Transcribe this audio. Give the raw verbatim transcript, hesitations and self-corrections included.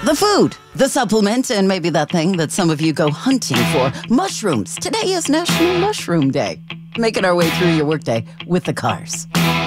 The food, the supplement, and maybe that thing that some of you go hunting for. Mushrooms. Today is National Mushroom Day. Making our way through your workday with the Cars.